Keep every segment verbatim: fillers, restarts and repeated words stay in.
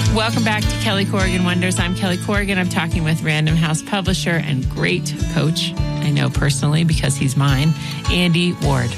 Welcome back to Kelly Corrigan Wonders. I'm Kelly Corrigan. I'm talking with Random House publisher and great coach, I know personally because he's mine, Andy Ward.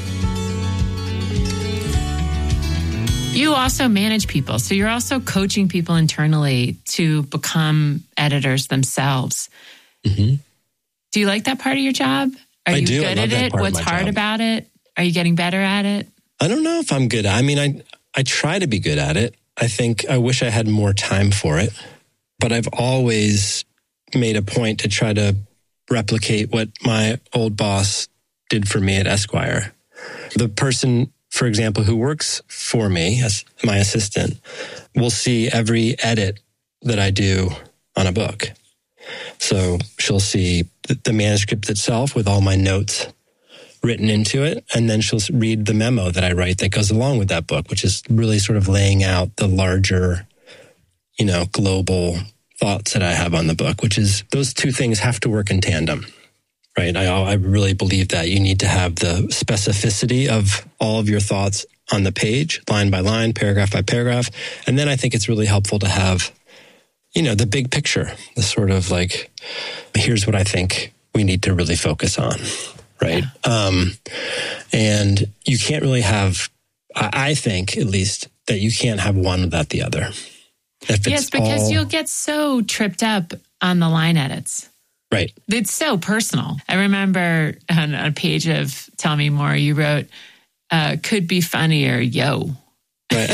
You also manage people, so you're also coaching people internally to become editors themselves. Mm-hmm. Do you like that part of your job? Are I you do. good I love at that it? part of What's my hard job. about it? Are you getting better at it? I don't know if I'm good. I mean, I I try to be good at it. I think I wish I had more time for it, but I've always made a point to try to replicate what my old boss did for me at Esquire. The person, for example, who works for me as my assistant will see every edit that I do on a book. So she'll see the manuscript itself with all my notes written into it, and then she'll read the memo that I write that goes along with that book, which is really sort of laying out the larger, you know, global thoughts that I have on the book, which is those two things have to work in tandem, right? I, I really believe that you need to have the specificity of all of your thoughts on the page, line by line, paragraph by paragraph. And then I think it's really helpful to have, you know, the big picture, the sort of like, here's what I think we need to really focus on. Right. Yeah. Um, and you can't really have, I think at least, that you can't have one without the other. If yes, it's because all, you'll get so tripped up on the line edits. Right. It's so personal. I remember on a page of Tell Me More, you wrote, uh, could be funnier, yo. Right.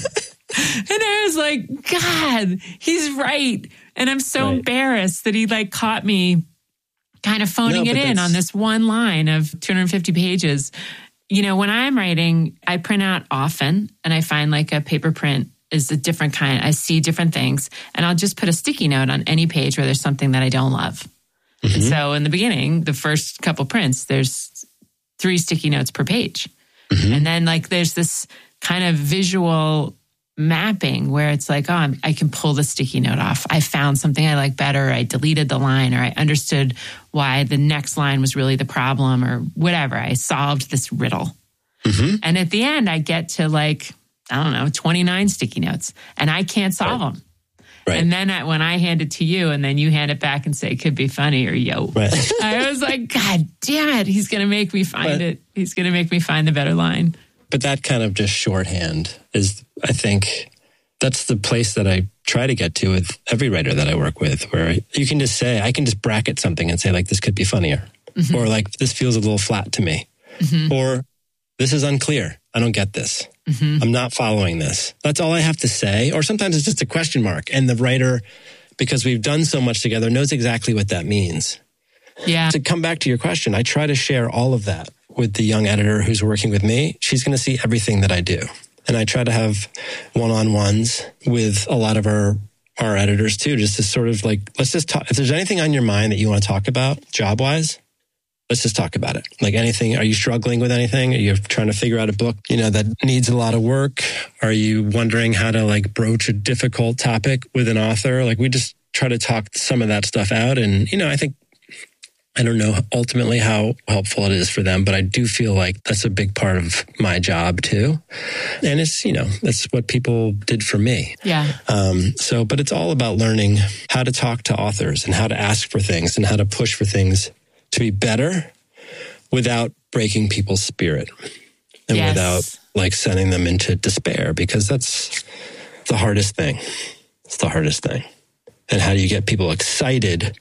And I was like, God, he's right. And I'm so right. embarrassed that he like caught me kind of phoning no, it in on this one line of two hundred fifty pages. You know, when I'm writing, I print out often and I find like a paper print is a different kind. I see different things and I'll just put a sticky note on any page where there's something that I don't love. Mm-hmm. And so in the beginning, the first couple prints, there's three sticky notes per page. Mm-hmm. And then like there's this kind of visual mapping where it's like, oh, I'm, I can pull the sticky note off. I found something I like better. I deleted the line, or I understood why the next line was really the problem, or whatever. I solved this riddle. Mm-hmm. And at the end, I get to like, I don't know, twenty-nine sticky notes, and I can't solve right. them. Right. And then I, when I hand it to you, and then you hand it back and say, could be funny, or yo. Right. I was like, God damn it. He's going to make me find but, it. He's going to make me find the better line. But that kind of just shorthand is, I think, that's the place that I try to get to with every writer that I work with, where you can just say, I can just bracket something and say, like, this could be funnier. Mm-hmm. Or like, this feels a little flat to me. Mm-hmm. Or this is unclear. I don't get this. Mm-hmm. I'm not following this. That's all I have to say. Or sometimes it's just a question mark. And the writer, because we've done so much together, knows exactly what that means. Yeah. To come back to your question, I try to share all of that with the young editor who's working with me. She's going to see everything that I do. And I try to have one-on-ones with a lot of our, our editors too, just to sort of like, let's just talk. If there's anything on your mind that you want to talk about job-wise, let's just talk about it. Like anything, are you struggling with anything? Are you trying to figure out a book, you know, that needs a lot of work? Are you wondering how to like broach a difficult topic with an author? Like we just try to talk some of that stuff out. And, you know, I think, I don't know ultimately how helpful it is for them, but I do feel like that's a big part of my job too. And it's, you know, that's what people did for me. Yeah. Um, so, but it's all about learning how to talk to authors and how to ask for things and how to push for things to be better without breaking people's spirit and yes. without like sending them into despair, because that's the hardest thing. It's the hardest thing. And how do you get people excited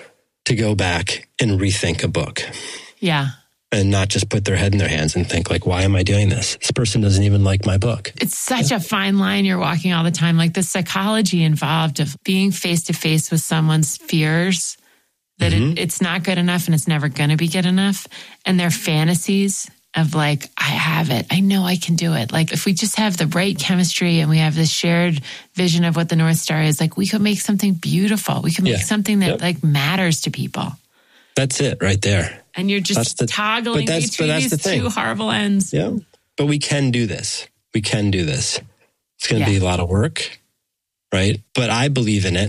to go back and rethink a book? Yeah. And not just put their head in their hands and think like, why am I doing this? This person doesn't even like my book. It's such yeah. a fine line you're walking all the time. Like the psychology involved of being face to face with someone's fears, that mm-hmm. it, it's not good enough and it's never going to be good enough. And their fantasies of like, I have it. I know I can do it. Like if we just have the right chemistry and we have this shared vision of what the North Star is, like we could make something beautiful. We could make yeah. something that yep. like matters to people. That's it right there. And you're just the, toggling between these the two horrible ends. Yeah. But we can do this. We can do this. It's going to yeah. be a lot of work, right? But I believe in it.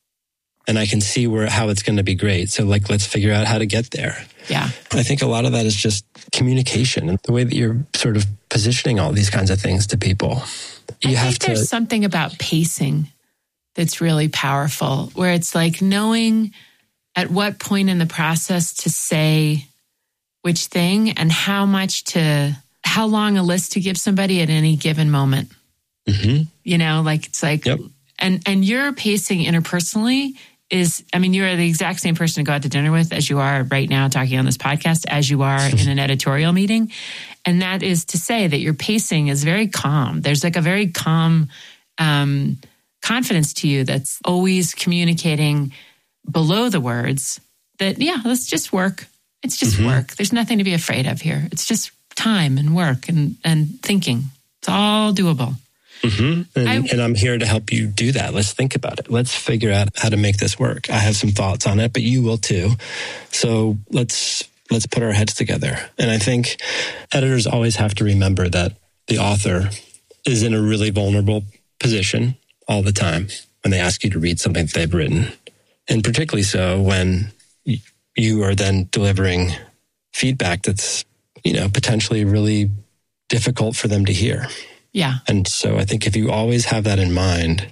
And I can see where how it's going to be great. So like, let's figure out how to get there. Yeah. I think a lot of that is just communication and the way that you're sort of positioning all these kinds of things to people. You I have think there's to, something about pacing that's really powerful, where it's like knowing at what point in the process to say which thing and how much to, how long a list to give somebody at any given moment. Mm-hmm. You know, like it's like, yep. and, and your pacing interpersonally is, I mean, you are the exact same person to go out to dinner with as you are right now talking on this podcast, as you are in an editorial meeting. And that is to say that your pacing is very calm. There's like a very calm um, confidence to you that's always communicating below the words that, yeah, let's just work. It's just mm-hmm. work. There's nothing to be afraid of here. It's just time and work and, and thinking. It's all doable. Mm-hmm. And, I, and I'm here to help you do that. Let's think about it. Let's figure out how to make this work. I have some thoughts on it, but you will too. So let's let's put our heads together. And I think editors always have to remember that the author is in a really vulnerable position all the time when they ask you to read something that they've written. And particularly so when you are then delivering feedback that's, you know, potentially really difficult for them to hear. Yeah. And so I think if you always have that in mind,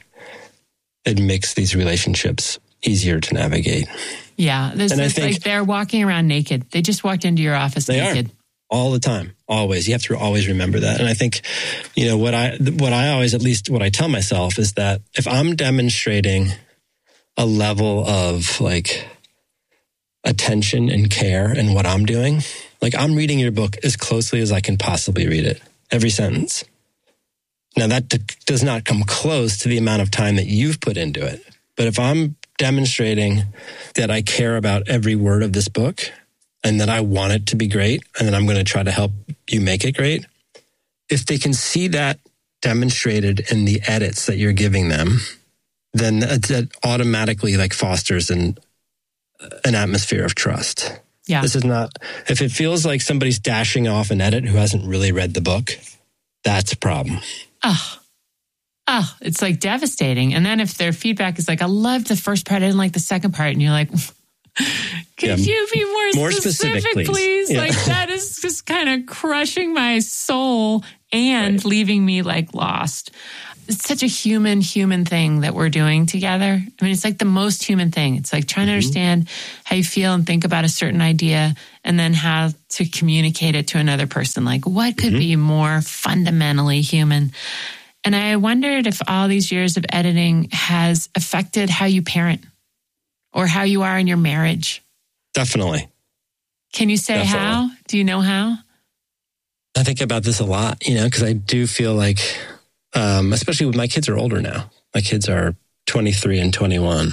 it makes these relationships easier to navigate. Yeah. This is like they're walking around naked. They just walked into your office they naked. Are. All the time. Always. You have to always remember that. And I think, you know, what I, what I always, at least what I tell myself is that if I'm demonstrating a level of like attention and care in what I'm doing, like I'm reading your book as closely as I can possibly read it. Every sentence. Now that d- does not come close to the amount of time that you've put into it. But if I'm demonstrating that I care about every word of this book and that I want it to be great, and that I'm going to try to help you make it great, if they can see that demonstrated in the edits that you're giving them, then that, that automatically like fosters an, an atmosphere of trust. Yeah. This is not, if it feels like somebody's dashing off an edit who hasn't really read the book, that's a problem. Oh, oh, it's like devastating. And then if their feedback is like, I loved the first part, I didn't like the second part. And you're like, could yeah. you be more, more specific, specific, please? please? Yeah. Like that is just kind of crushing my soul and right. leaving me like lost. It's such a human, human thing that we're doing together. I mean, it's like the most human thing. It's like trying mm-hmm. to understand how you feel and think about a certain idea and then how to communicate it to another person. Like what could mm-hmm. be more fundamentally human? And I wondered if all these years of editing has affected how you parent or how you are in your marriage. Definitely. Can you say Definitely. How? Do you know how? I think about this a lot, you know, because I do feel like, um, especially when my kids are older now. My kids are twenty-three and twenty-one.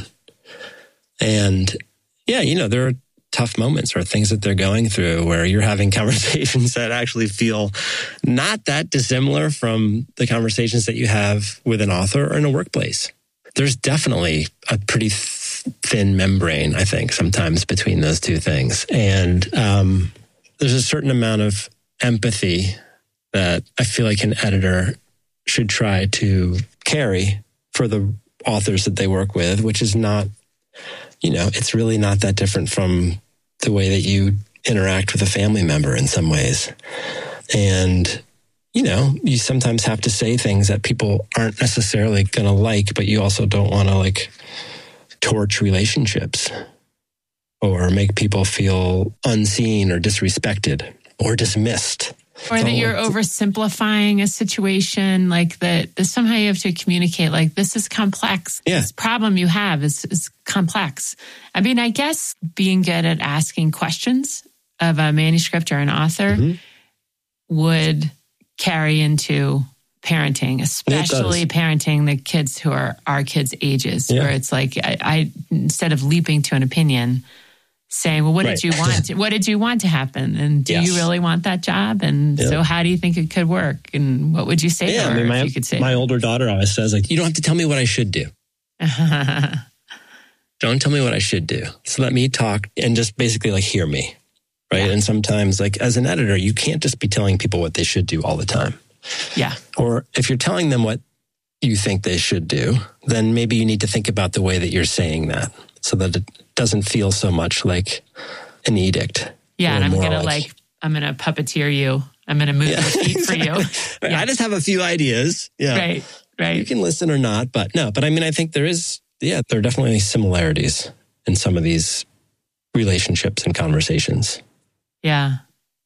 And yeah, you know, there are tough moments or things that they're going through where you're having conversations that actually feel not that dissimilar from the conversations that you have with an author or in a workplace. There's definitely a pretty th- thin membrane, I think, sometimes between those two things. And um, there's a certain amount of empathy that I feel like an editor should try to carry for the authors that they work with, which is not, you know, it's really not that different from the way that you interact with a family member in some ways. And, you know, you sometimes have to say things that people aren't necessarily going to like, but you also don't want to like torch relationships or make people feel unseen or disrespected or dismissed. Or that you're oversimplifying a situation, like that somehow you have to communicate, like this is complex. Yeah. This problem you have is, is complex. I mean, I guess being good at asking questions of a manuscript or an author mm-hmm. would carry into parenting, especially parenting the kids who are our kids' ages, yeah. where it's like, I, I instead of leaping to an opinion, saying, well, what right. did you want? What did you want to happen? And do yes. you really want that job? And yep. so how do you think it could work? And what would you say yeah, to her I mean, my, if you could say My that? older daughter always says, like, you don't have to tell me what I should do. Don't tell me what I should do. So let me talk and just basically like hear me. Right. Yeah. And sometimes like as an editor, you can't just be telling people what they should do all the time. Yeah. Or if you're telling them what you think they should do, then maybe you need to think about the way that you're saying that so that it doesn't feel so much like an edict. Yeah, and I'm going to like, like, I'm going to puppeteer you. I'm going to move yeah, the feet for you. Exactly. Yeah. I just have a few ideas. Yeah. Right. right? You can listen or not, but no, but I mean, I think there is, yeah, there are definitely similarities in some of these relationships and conversations. Yeah.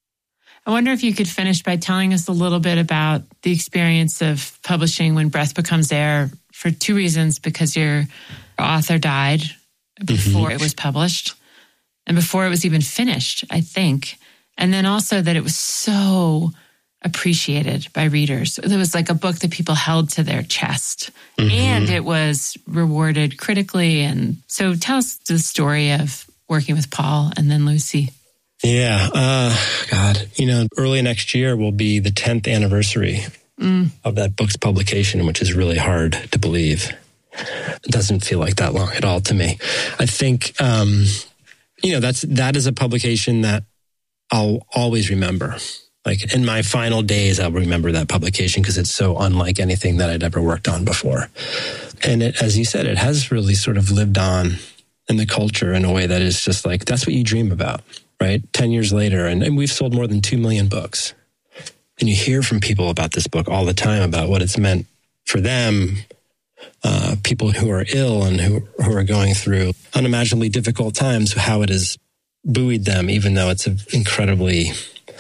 I wonder if you could finish by telling us a little bit about the experience of publishing When Breath Becomes Air for two reasons, because your author died before mm-hmm. it was published and before it was even finished, I think. And then also that it was so appreciated by readers. It was like a book that people held to their chest mm-hmm. and it was rewarded critically. And so tell us the story of working with Paul and then Lucy. Yeah. Uh, God, you know, early next year will be the tenth anniversary mm. of that book's publication, which is really hard to believe. It doesn't feel like that long at all to me. I think, um, you know, that's, that is a publication that I'll always remember. Like in my final days, I'll remember that publication because it's so unlike anything that I'd ever worked on before. And it, as you said, it has really sort of lived on in the culture in a way that is just like, that's what you dream about, right? ten years later, and, and we've sold more than two million books. And you hear from people about this book all the time about what it's meant for them, uh, people who are ill and who, who are going through unimaginably difficult times, how it has buoyed them, even though it's an incredibly,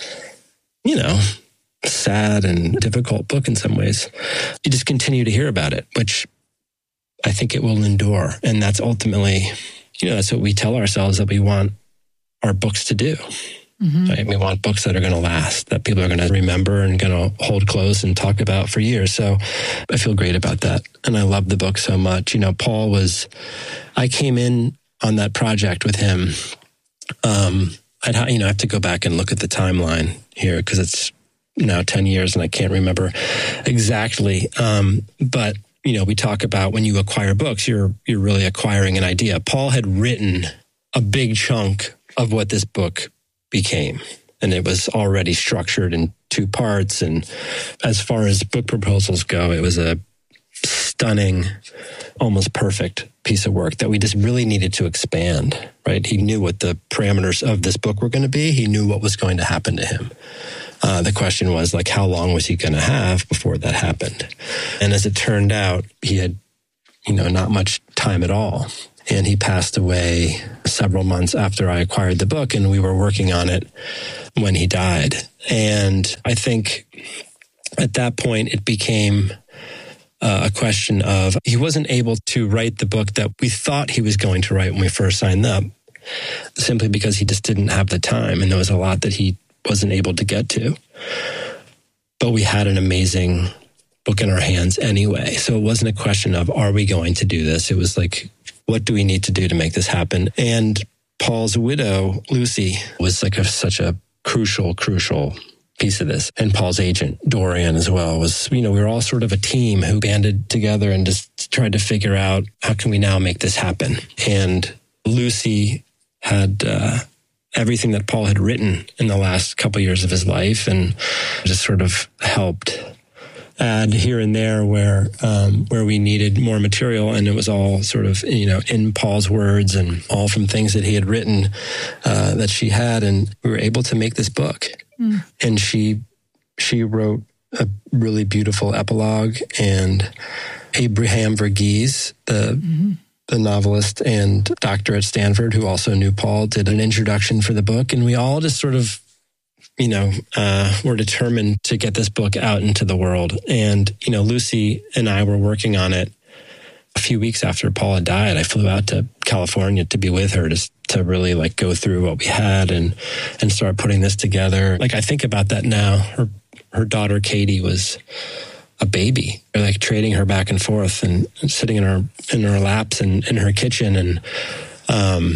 you know, sad and difficult book in some ways. You just continue to hear about it, which I think it will endure. And that's ultimately, you know, that's what we tell ourselves that we want our books to do. Mm-hmm. Right? We want books that are going to last, that people are going to remember and going to hold close and talk about for years. So I feel great about that. And I love the book so much. You know, Paul was, I came in on that project with him. Um, I'd, ha- you know, I have to go back and look at the timeline here because it's now ten years and I can't remember exactly. Um, but, you know, we talk about when you acquire books, you're, you're really acquiring an idea. Paul had written a big chunk of what this book became, and it was already structured in two parts. And as far as book proposals go, it was a stunning, almost perfect piece of work that we just really needed to expand, right? He knew what the parameters of this book were going to be. He knew what was going to happen to him. Uh, the question was like, how long was he going to have before that happened? And as it turned out, he had, you know, not much time at all. And he passed away several months after I acquired the book, and we were working on it when he died. And I think at that point, it became uh, a question of he wasn't able to write the book that we thought he was going to write when we first signed up, simply because he just didn't have the time. And there was a lot that he wasn't able to get to. But we had an amazing book in our hands anyway. So it wasn't a question of, are we going to do this? It was like, what do we need to do to make this happen? And Paul's widow, Lucy, was like a, such a crucial, crucial piece of this. And Paul's agent, Dorian, as well, was, you know, we were all sort of a team who banded together and just tried to figure out, how can we now make this happen? And Lucy had uh, everything that Paul had written in the last couple of years of his life, and just sort of helped add here and there where um, where we needed more material. And it was all sort of, you know, in Paul's words and all from things that he had written uh, that she had. And we were able to make this book. Mm. And she she wrote a really beautiful epilogue. And Abraham Verghese, the mm-hmm. the novelist and doctor at Stanford, who also knew Paul, did an introduction for the book. And we all just sort of, you know, uh, were determined to get this book out into the world. And, you know, Lucy and I were working on it a few weeks after Paul had died. I flew out to California to be with her, to, to really like go through what we had and, and start putting this together. Like, I think about that now. Her, her daughter, Katie, was a baby. They're like trading her back and forth and, and sitting in her, in her laps and in her kitchen. And, um,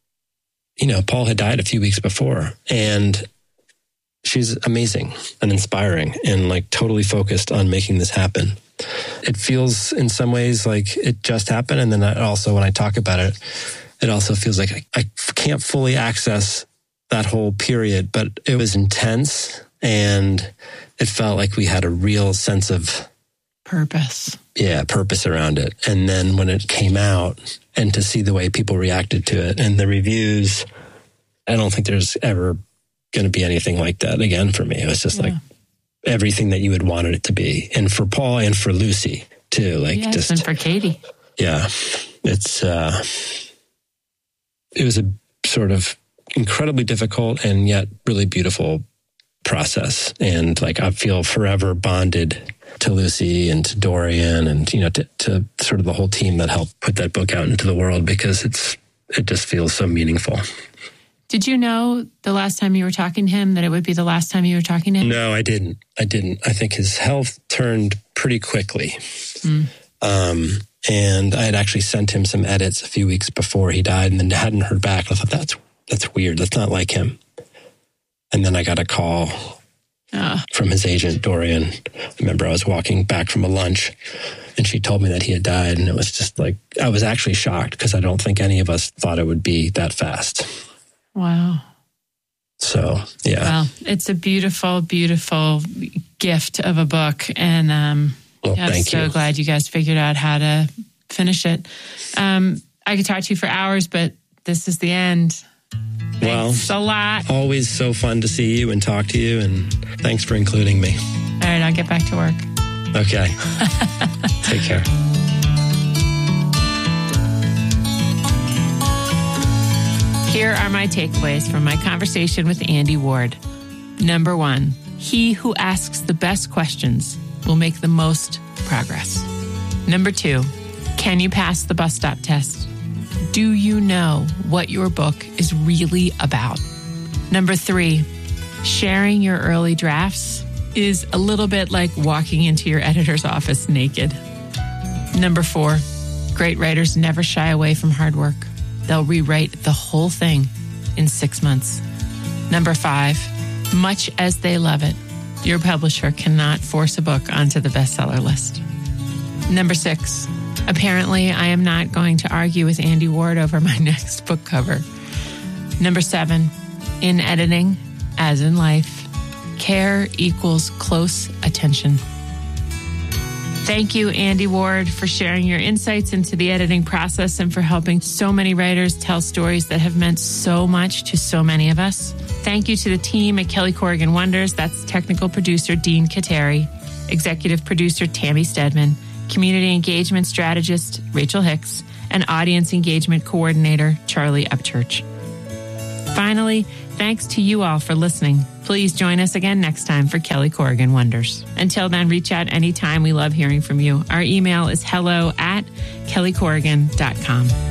you know, Paul had died a few weeks before, and she's amazing and inspiring and like totally focused on making this happen. It feels in some ways like it just happened. And then I also, when I talk about it, it also feels like I, I can't fully access that whole period, but it was intense and it felt like we had a real sense of purpose. Yeah, purpose around it. And then when it came out and to see the way people reacted to it and the reviews, I don't think there's ever going to be anything like that again for me. It was just yeah. like everything that you had wanted it to be. And for Paul and for Lucy, too. Like yes, just and for Katie. Yeah. It's, uh, it was a sort of incredibly difficult and yet really beautiful process. And like, I feel forever bonded to Lucy and to Dorian and, you know, to, to sort of the whole team that helped put that book out into the world, because it's, it just feels so meaningful. Did you know the last time you were talking to him that it would be the last time you were talking to him? No, I didn't. I didn't. I think his health turned pretty quickly. Mm. Um, and I had actually sent him some edits a few weeks before he died and then hadn't heard back. I thought, that's, that's weird. That's not like him. And then I got a call oh. from his agent, Dorian. I remember I was walking back from a lunch and she told me that he had died. And it was just like, I was actually shocked because I don't think any of us thought it would be that fast. Wow. So, yeah. Well, it's a beautiful, beautiful gift of a book. And um, well, I'm thank so you. glad you guys figured out how to finish it. Um, I could talk to you for hours, but this is the end. Thanks well, a lot. Always so fun to see you and talk to you. And thanks for including me. All right, I'll get back to work. Okay. Take care. Here are my takeaways from my conversation with Andy Ward. Number one, he who asks the best questions will make the most progress. Number two, can you pass the bus stop test? Do you know what your book is really about? Number three, sharing your early drafts is a little bit like walking into your editor's office naked. Number four, great writers never shy away from hard work. They'll rewrite the whole thing in six months. Number five, much as they love it, your publisher cannot force a book onto the bestseller list. Number six, apparently I am not going to argue with Andy Ward over my next book cover. Number seven, in editing, as in life, care equals close attention. Thank you, Andy Ward, for sharing your insights into the editing process and for helping so many writers tell stories that have meant so much to so many of us. Thank you to the team at Kelly Corrigan Wonders. That's technical producer Dean Kateri, executive producer Tammy Stedman, community engagement strategist Rachel Hicks, and audience engagement coordinator Charlie Upchurch. Finally, thanks to you all for listening. Please join us again next time for Kelly Corrigan Wonders. Until then, reach out anytime. We love hearing from you. Our email is hello at kelly corrigan dot com.